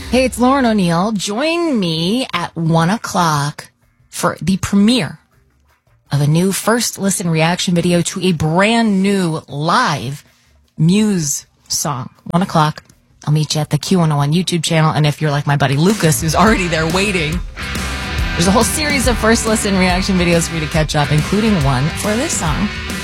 Hey, it's Lauren O'Neill. Join me at 1 o'clock for the premiere of a new first listen reaction video to a brand new live Muse song. 1 o'clock. I'll meet you at the Q101 YouTube channel. And if you're like my buddy Lucas, who's already there waiting, there's a whole series of first listen reaction videos for you to catch up, including one for this song.